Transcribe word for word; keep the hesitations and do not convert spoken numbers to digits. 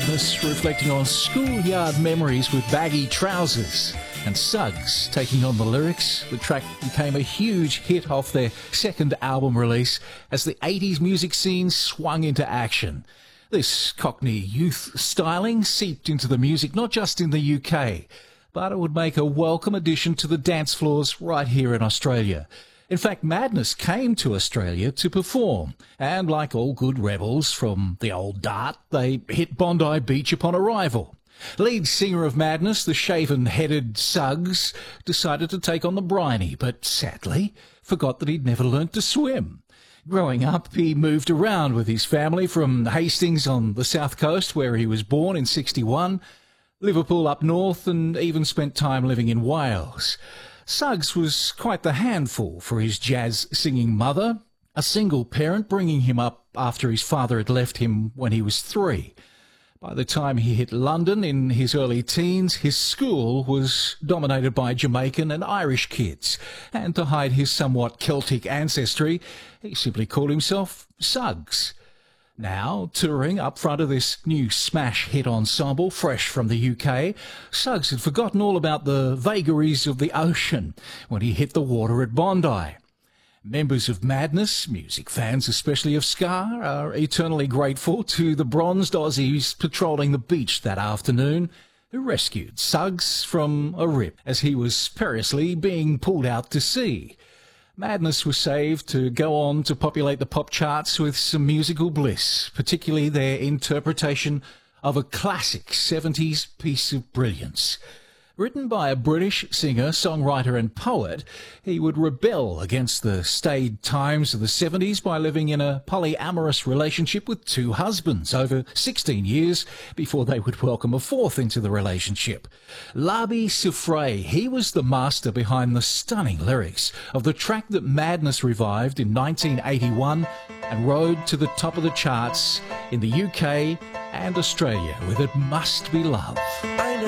Madness, reflecting on schoolyard memories with baggy trousers, and Suggs taking on the lyrics. The track became a huge hit off their second album release as the eighties music scene swung into action. This Cockney youth styling seeped into the music not just in the U K, but it would make a welcome addition to the dance floors right here in Australia. In fact, Madness came to Australia to perform, and like all good rebels from the old dart, they hit Bondi Beach upon arrival. Lead singer of Madness, the shaven-headed Suggs, decided to take on the briny, but sadly forgot that he'd never learnt to swim. Growing up, he moved around with his family from Hastings on the south coast, where he was born in sixty-one, Liverpool up north, and even spent time living in Wales. Suggs was quite the handful for his jazz-singing mother, a single parent bringing him up after his father had left him when he was three. By the time he hit London in his early teens, his school was dominated by Jamaican and Irish kids, and to hide his somewhat Celtic ancestry, he simply called himself Suggs. Now, touring up front of this new smash hit ensemble, fresh from the U K, Suggs had forgotten all about the vagaries of the ocean when he hit the water at Bondi. Members of Madness, music fans especially of ska, are eternally grateful to the bronzed Aussies patrolling the beach that afternoon, who rescued Suggs from a rip as he was perilously being pulled out to sea. Madness was saved to go on to populate the pop charts with some musical bliss, particularly their interpretation of a classic seventies piece of brilliance. Written by a British singer, songwriter and poet, he would rebel against the staid times of the seventies by living in a polyamorous relationship with two husbands over sixteen years before they would welcome a fourth into the relationship. Labi Siffre, he was the master behind the stunning lyrics of the track that Madness revived in nineteen eighty-one and rode to the top of the charts in the U K and Australia with It Must Be Love.